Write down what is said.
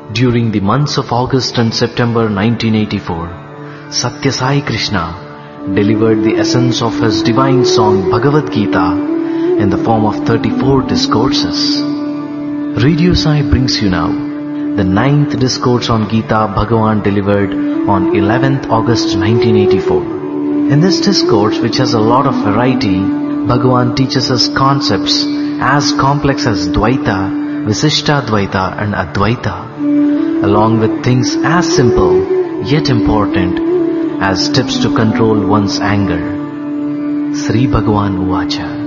During the months of August and September 1984, Satya Sai Krishna delivered the essence of his divine song Bhagavad Gita in the form of 34 discourses. Radio Sai brings you now the 9th discourse on Gita Bhagavan delivered on 11th August 1984. In this discourse, which has a lot of variety, Bhagavan teaches us concepts as complex as Dvaita, Visishta Dvaita and Advaita, along with things as simple yet important as tips to control one's anger. Sri Bhagavan Uvacha.